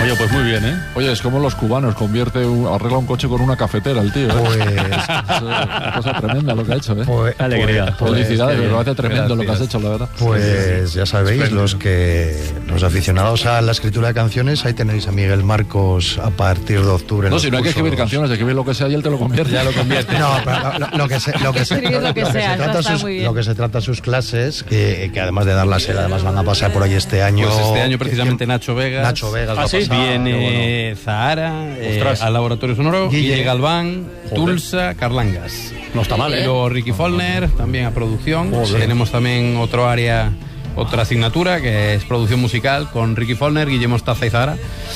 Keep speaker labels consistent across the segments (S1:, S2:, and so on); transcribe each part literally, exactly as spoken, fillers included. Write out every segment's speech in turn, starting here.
S1: Oye, pues muy bien, ¿eh?
S2: Oye, es como los cubanos, convierte un, arregla un coche con una cafetera el tío, ¿eh?
S3: Pues...
S2: es una cosa tremenda lo que ha hecho, ¿eh?
S3: Pues,
S1: alegría.
S3: Pues,
S2: Felicidades,
S3: pues,
S2: me parece tremendo lo que has hecho, la verdad.
S3: Pues ya sabéis, los que los aficionados a la escritura de canciones, ahí tenéis a Miguel Marcos a partir de octubre.
S2: No, si no hay que escribir canciones, hay que escribir lo que sea y él te lo convierte.
S1: Ya lo convierte.
S3: No, pero lo, lo que se, lo que se,
S4: Escribir lo que
S3: lo que
S4: sea,
S3: se trata
S4: está
S3: sus,
S4: muy bien.
S3: lo que se trata sus clases, que, que además de darlas él, además van a pasar por ahí este año.
S5: Pues este año precisamente Nacho Vegas.
S3: Nacho Vegas va
S1: ¿Ah,
S3: a
S1: sí?
S3: pasar.
S5: Viene
S3: Bueno.
S5: Zahara eh,
S1: Ostras.
S5: al Laboratorio Sonoro,
S3: Guille.
S5: Guille Galván,
S1: Joder.
S5: Tulsa, Carlangas.
S1: No está mal,
S5: Y
S1: ¿eh?
S5: luego Ricky Follner, también a producción.
S1: Joder.
S5: Tenemos también otro área, otra asignatura, que es producción musical, con Ricky Follner, Guillermo Staza y Zahara.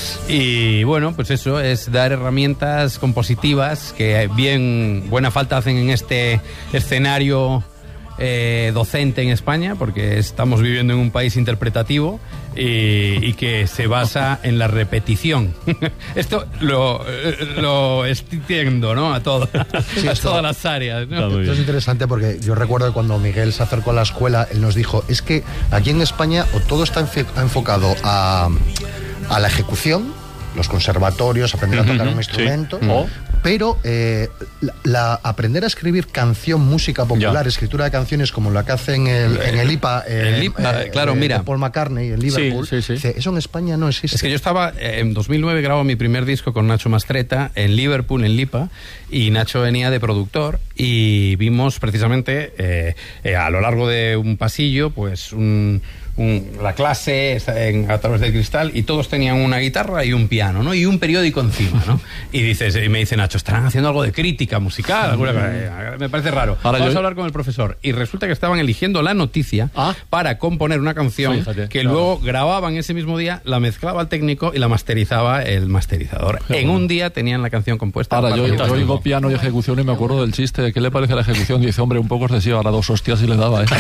S5: Y bueno, pues eso, es dar herramientas compositivas que bien buena falta hacen en este escenario eh, docente en España, porque estamos viviendo en un país interpretativo y, y que se basa en la repetición. Esto lo, lo extiendo, ¿no? A, todo, a todas las áreas, ¿no?
S3: Esto es interesante porque yo recuerdo que cuando Miguel se acercó a la escuela, él nos dijo, es que aquí en España o todo está enfi- enfocado a, a la ejecución, los conservatorios, aprender a tocar un
S1: Sí.
S3: instrumento,
S1: O-
S3: pero eh, la, la- aprender a escribir canción, música popular,
S1: Ya.
S3: escritura de canciones como la que hace en el, en el I P A, eh,
S5: El I P A, claro,
S3: de
S5: mira.
S3: Paul McCartney en Liverpool,
S1: Sí, sí, sí.
S3: dice, eso en España no existe.
S5: Es que yo estaba, eh, en dos mil nueve grabo mi primer disco con Nacho Mastreta en Liverpool, en Lipa, y Nacho venía de productor y vimos precisamente eh, eh, a lo largo de un pasillo, pues un... Un, la clase en, a través del cristal y todos tenían una guitarra y un piano, ¿no? Y un periódico encima, ¿no? Y dices, y me dice Nacho, estarán haciendo algo de crítica musical, alguna cosa. Me parece raro.
S2: Ahora
S5: Vamos
S2: yo-
S5: a hablar con el profesor. Y resulta que estaban eligiendo la noticia
S1: Ah.
S5: para componer una canción
S1: Fíjate,
S5: que
S1: claro.
S5: luego grababan ese mismo día, la mezclaba el técnico y la masterizaba el masterizador.
S1: Qué
S5: en
S1: bueno.
S5: un día tenían la canción compuesta.
S2: Ahora, yo, yo
S5: Fantástico.
S2: oigo piano y ejecución y me acuerdo del chiste de ¿qué le parece la ejecución? Dice, hombre, un poco excesivo, ahora dos hostias y le daba, ¿eh?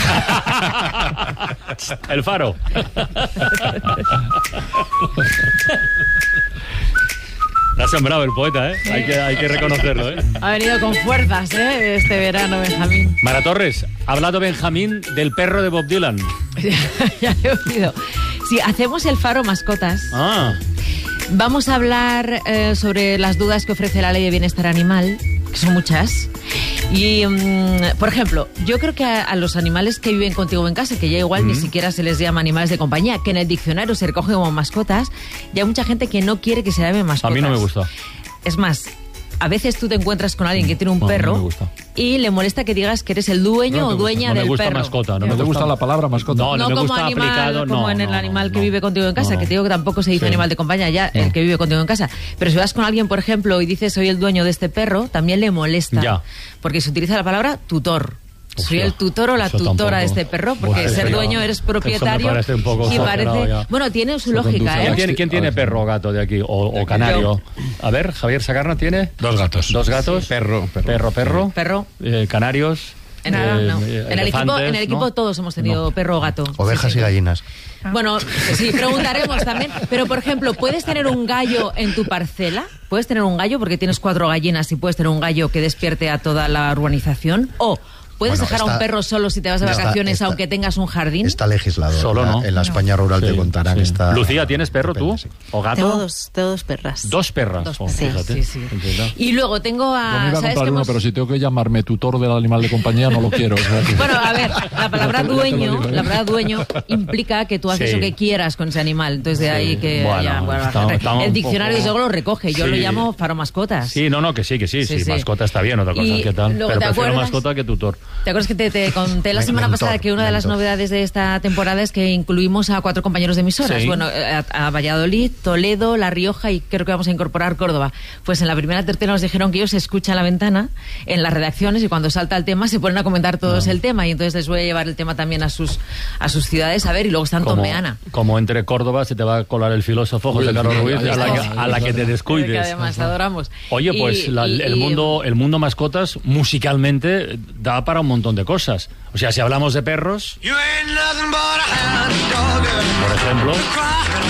S1: El Faro. Ha sembrado el poeta, ¿eh? Hay que, hay que reconocerlo, ¿eh?
S4: Ha venido con fuerzas, ¿eh? Este verano, Benjamín.
S1: Mara Torres, ha hablado Benjamín del perro de Bob Dylan.
S4: Ya he oído. Si hacemos el Faro Mascotas,
S1: Ah,
S4: vamos a hablar eh, sobre las dudas que ofrece la Ley de Bienestar Animal, que son muchas. Y, mm, por ejemplo, yo creo que a, a los animales que viven contigo en casa, que ya igual ni siquiera se les llama animales de compañía, que en el diccionario se recogen como mascotas, ya hay mucha gente que no quiere que se llamen mascotas.
S1: a mí no me gusta.
S4: Es más, a veces tú te encuentras con alguien que tiene un
S2: No, no
S4: perro
S2: me gusta.
S4: y le molesta que digas que eres el dueño
S1: No me
S4: o
S1: gusta,
S4: dueña
S1: no me
S4: del
S1: gusta
S4: perro.
S1: mascota, no
S2: ¿No
S1: me
S2: te
S1: gusta.
S2: gusta la palabra mascota?
S1: No,
S4: No,
S1: me
S4: como
S1: gusta
S4: animal,
S1: aplicado,
S4: como
S1: no,
S4: en el
S1: no,
S4: animal
S1: no,
S4: que
S1: no.
S4: vive contigo en casa,
S1: No,
S4: que te digo que tampoco se dice
S1: Sí.
S4: animal de compañía, ya el que vive contigo en casa. Pero si vas con alguien, por ejemplo, y dices soy el dueño de este perro, también le molesta.
S1: Ya.
S4: Porque se utiliza la palabra tutor. Soy
S1: Hostia,
S4: el tutor o la
S1: eso
S4: tutora
S1: tampoco.
S4: de este perro, porque
S1: Buah,
S4: ser
S1: eso
S4: dueño
S1: ya-
S4: eres
S1: eso me
S4: propietario.
S1: parece un poco
S4: y
S1: exagerado
S4: parece.
S1: ya.
S4: Bueno, tiene su
S2: Eso conduce
S4: lógica,
S2: a-
S1: ¿Quién
S4: ¿eh?
S1: tiene, quién tiene perro o gato de aquí? O, o canario. A ver, Javier Sagarna tiene
S6: Dos gatos.
S1: dos gatos.
S5: Perro, perro.
S1: Perro, perro.
S4: Perro.
S1: Eh, canarios.
S4: En, el- no.
S1: eh,
S4: en el equipo,
S1: elefantes,
S4: en el equipo
S1: ¿no?
S4: todos hemos tenido perro o gato.
S3: Ovejas
S4: Sí,
S3: y
S4: sí.
S3: gallinas.
S4: Bueno, sí, preguntaremos también. Pero, por ejemplo, ¿puedes tener un gallo en tu parcela? ¿Puedes tener un gallo porque tienes cuatro gallinas y puedes tener un gallo que despierte a toda la urbanización? ¿O puedes
S3: Bueno,
S4: dejar a un
S3: está-
S4: perro solo si te vas de
S3: está-
S4: vacaciones
S3: está-
S4: aunque tengas un jardín?
S3: Está legislador.
S1: Solo
S3: La-
S1: no.
S3: En la España rural
S1: Sí,
S3: te contarán
S1: sí.
S3: que está...
S1: Lucía, ¿tienes perro tú?
S3: Sí.
S1: ¿O gato?
S7: Tengo dos, tengo dos perras.
S1: Dos perras.
S4: Dos
S1: Oh,
S4: perras.
S1: fíjate.
S4: Sí, sí.
S1: Entiendo.
S4: Y luego tengo
S2: Yo me
S4: a...
S2: iba a
S4: ¿sabes
S2: comprar
S4: que
S2: uno,
S4: hemos-
S2: pero si tengo que llamarme tutor del animal de compañía, no lo quiero. O sea, que-
S4: Bueno, a ver, la palabra
S2: Ya te lo
S4: dueño,
S2: digo, ¿eh?
S4: la palabra dueño implica que tú haces
S1: Sí.
S4: lo que quieras con ese animal. Entonces de ahí que
S1: Bueno,
S4: ya, bueno,
S1: está- está un
S4: el diccionario
S1: poco-
S4: desde luego lo recoge. Yo
S1: Sí.
S4: lo llamo faro mascotas.
S1: Sí, no, no, que sí, que sí, sí,
S4: Sí, sí.
S1: mascota está bien, otra cosa
S4: Y
S1: que tal.
S4: luego,
S1: Pero
S4: ¿te
S1: prefiero
S4: acuerdas?
S1: mascota que tutor.
S4: ¿Te acuerdas que te, te conté la
S3: Men-
S4: semana
S3: mentor,
S4: pasada que una de las
S3: mentor.
S4: novedades de esta temporada es que incluimos a cuatro compañeros de emisoras?
S1: Sí.
S4: Bueno, a, a Valladolid, Toledo, La Rioja y creo que vamos a incorporar Córdoba. Pues en la primera tertulia nos dijeron que ellos se escuchan a la ventana en las redacciones y cuando salta el tema se ponen a comentar todos el tema y entonces les voy a llevar el tema también a sus a sus ciudades a ver y luego están
S1: Como,
S4: Tomeana.
S1: como entre Córdoba se te va a colar el filósofo José
S2: Uy,
S1: Carlos
S2: ahí
S1: Ruiz, a la, que,
S2: está.
S1: a la que te
S4: Que
S1: descuides.
S4: además adoramos.
S1: Oye,
S4: Y-
S1: pues la-
S4: y-
S1: el
S4: y-
S1: mundo el mundo mascotas musicalmente da para un montón de cosas. O sea, si hablamos de perros, por ejemplo,